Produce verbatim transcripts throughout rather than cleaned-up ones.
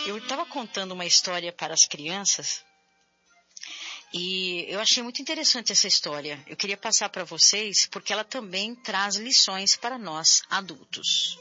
Eu estava contando uma história para as crianças e eu achei muito interessante essa história. Eu queria passar para vocês porque ela também traz lições para nós, adultos.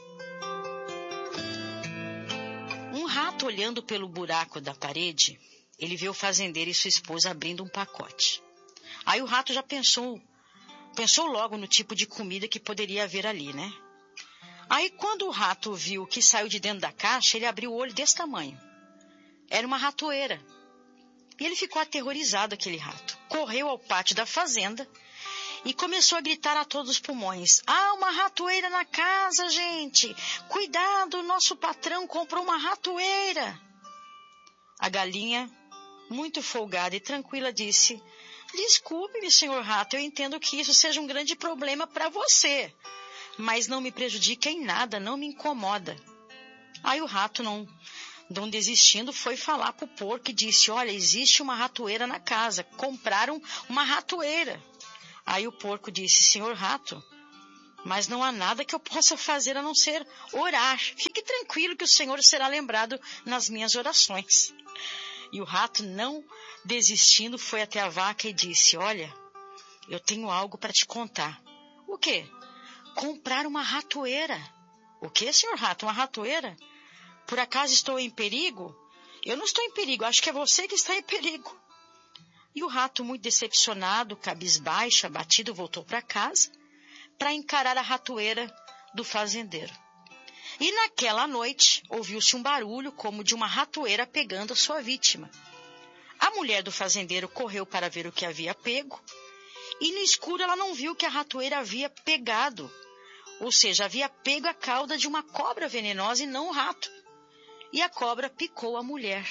Um rato olhando pelo buraco da parede, ele vê o fazendeiro e sua esposa abrindo um pacote. Aí o rato já pensou, pensou logo no tipo de comida que poderia haver ali, né? Aí quando o rato viu o que saiu de dentro da caixa, ele abriu o olho desse tamanho. Era uma ratoeira. E ele ficou aterrorizado, aquele rato. Correu ao pátio da fazenda e começou a gritar a todos os pulmões: "Ah, uma ratoeira na casa, gente! Cuidado, nosso patrão comprou uma ratoeira!" A galinha, muito folgada e tranquila, disse: "Desculpe-me, senhor rato, eu entendo que isso seja um grande problema para você, mas não me prejudica em nada, não me incomoda." Aí o rato, não, não desistindo, foi falar para o porco e disse: "Olha, existe uma ratoeira na casa, compraram uma ratoeira." Aí o porco disse: "Senhor rato, mas não há nada que eu possa fazer a não ser orar. Fique tranquilo que o Senhor será lembrado nas minhas orações." E o rato, não desistindo, foi até a vaca e disse: "Olha, eu tenho algo para te contar." "O quê?" "Comprar uma ratoeira." "O quê, senhor rato? Uma ratoeira? Por acaso estou em perigo?" "Eu não estou em perigo, acho que é você que está em perigo." E o rato, muito decepcionado, cabisbaixo, abatido, voltou para casa para encarar a ratoeira do fazendeiro. E naquela noite ouviu-se um barulho como de uma ratoeira pegando a sua vítima. A mulher do fazendeiro correu para ver o que havia pego e no escuro ela não viu que a ratoeira havia pegado, ou seja, havia pego a cauda de uma cobra venenosa e não o rato. E a cobra picou a mulher.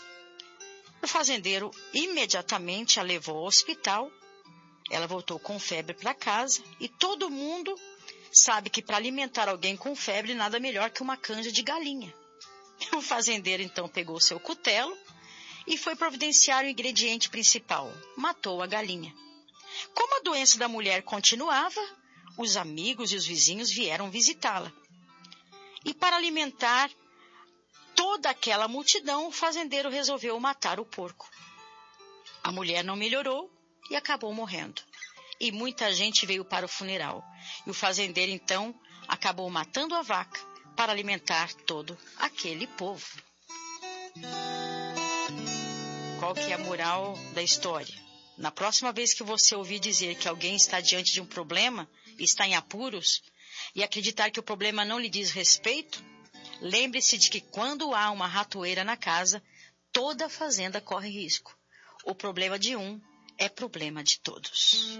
O fazendeiro imediatamente a levou ao hospital. Ela voltou com febre para casa e todo mundo sabe que para alimentar alguém com febre nada melhor que uma canja de galinha. O fazendeiro então pegou seu cutelo e foi providenciar o ingrediente principal: matou a galinha. Como a doença da mulher continuava, os amigos e os vizinhos vieram visitá-la. E para alimentar toda aquela multidão, o fazendeiro resolveu matar o porco. A mulher não melhorou e acabou morrendo. E muita gente veio para o funeral. E o fazendeiro, então, acabou matando a vaca para alimentar todo aquele povo. Qual que é a moral da história? Na próxima vez que você ouvir dizer que alguém está diante de um problema, está em apuros, e acreditar que o problema não lhe diz respeito, lembre-se de que quando há uma ratoeira na casa, toda a fazenda corre risco. O problema de um é problema de todos.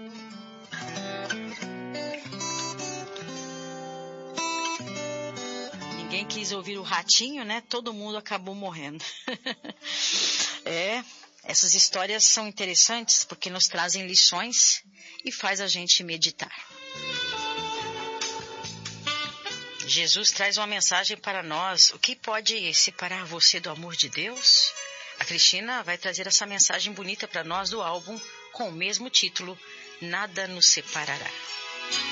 Ninguém quis ouvir o ratinho, né? Todo mundo acabou morrendo. É, essas histórias são interessantes porque nos trazem lições e faz a gente meditar. Jesus traz uma mensagem para nós. O que pode separar você do amor de Deus? A Cristina vai trazer essa mensagem bonita para nós do álbum com o mesmo título, Nada Nos Separará.